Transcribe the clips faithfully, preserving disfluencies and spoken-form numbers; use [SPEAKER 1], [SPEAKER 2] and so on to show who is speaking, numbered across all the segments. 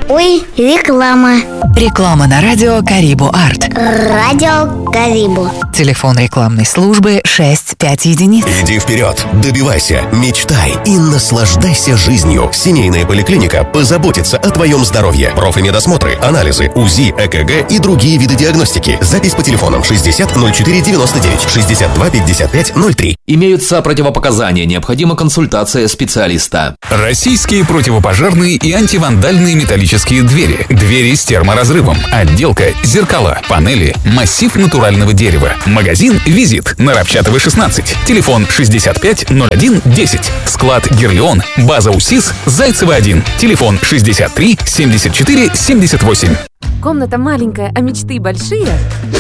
[SPEAKER 1] Ой, реклама.
[SPEAKER 2] Реклама на радио Карибу Арт.
[SPEAKER 1] Радио Карибу.
[SPEAKER 2] Телефон рекламной службы шесть пять единиц.
[SPEAKER 3] Иди вперед, добивайся, мечтай и наслаждайся жизнью. Семейная поликлиника позаботится о твоем здоровье. Профмедосмотры, анализы, УЗИ, ЭКГ и другие виды диагностики. Запись по телефонам шестьдесят ноль четыре девяносто девять, шестьдесят два пятьдесят пять ноль три.
[SPEAKER 4] Имеются противопоказания, необходима консультация специалиста.
[SPEAKER 5] Российские противопожарные и антивандальные металлические двери. Двери с терморазрывом. Отделка, зеркала, панели, массив натурального дерева. Магазин «Визит» на Равчатова, шестнадцать. Телефон шестьдесят пять ноль один десять. Склад «Гирлеон». База УСИС Зайцева один. Телефон шестьдесят три семьдесят четыре семьдесят восемь.
[SPEAKER 6] Комната маленькая, а мечты большие?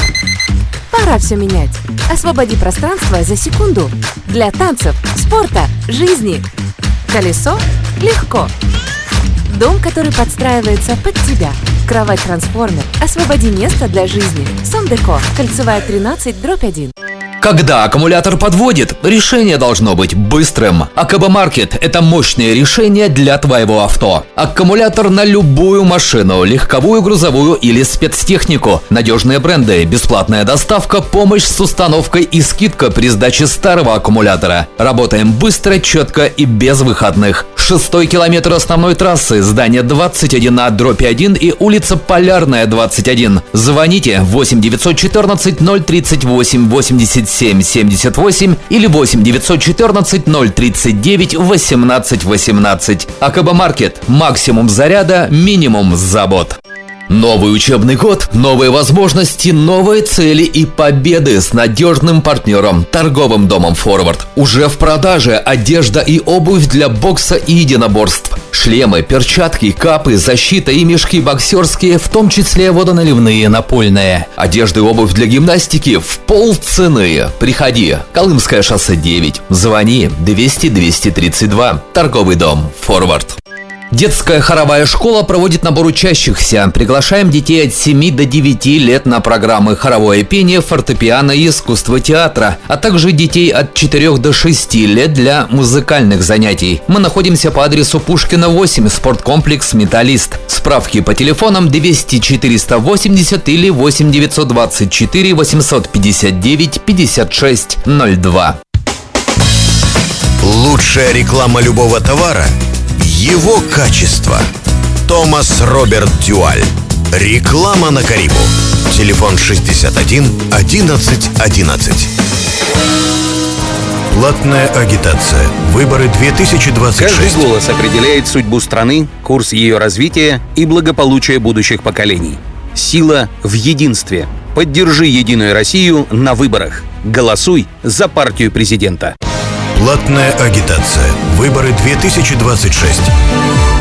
[SPEAKER 6] Пора все менять. Освободи пространство за секунду для танцев, спорта, жизни. Колесо легко. Дом, который подстраивается под тебя. Кровать-трансформер. Освободи место для жизни. Сон-деко. Кольцевая тринадцать дробь один.
[SPEAKER 4] Когда аккумулятор подводит, решение должно быть быстрым. АКБ Маркет – это мощное решение для твоего авто. Аккумулятор на любую машину, легковую, грузовую или спецтехнику. Надежные бренды, бесплатная доставка, помощь с установкой и скидка при сдаче старого аккумулятора. Работаем быстро, четко и без выходных. Шестой километр основной трассы, здание двадцать один А дробь один и улица Полярная, двадцать один. Звоните восемь девятьсот четырнадцать ноль тридцать восемь восемьдесят семь семьдесят восемь или восемь девятьсот четырнадцать ноль тридцать девять восемнадцать восемнадцать. АКБ Маркет. Максимум заряда, минимум забот. Новый учебный год, новые возможности, новые цели и победы с надежным партнером, торговым домом «Форвард». Уже в продаже одежда и обувь для бокса и единоборств. Шлемы, перчатки, капы, защита и мешки боксерские, в том числе водоналивные, напольные. Одежда и обувь для гимнастики в полцены. Приходи. Колымское шоссе девять. Звони двести двести тридцать два. Торговый дом «Форвард». Детская хоровая школа проводит набор учащихся. Приглашаем детей от семи до девяти лет на программы хоровое пение, фортепиано и искусство театра, а также детей от четырёх до шести лет для музыкальных занятий. Мы находимся по адресу Пушкина восемь, спорткомплекс «Металлист». Справки по телефонам двести четыреста восемьдесят или восемь девятьсот двадцать четыре восемьсот пятьдесят девять пятьдесят шесть ноль два.
[SPEAKER 3] Лучшая реклама любого товара – его качество. Томас Роберт Дюаль. Реклама на Карибу. Телефон шестьдесят один одиннадцать одиннадцать. Платная агитация. Выборы две тысячи двадцать шесть.
[SPEAKER 7] Каждый голос определяет судьбу страны, курс ее развития и благополучие будущих поколений. Сила в единстве. Поддержи Единую Россию на выборах. Голосуй за партию президента.
[SPEAKER 3] Платная агитация. Выборы две тысячи двадцать шесть.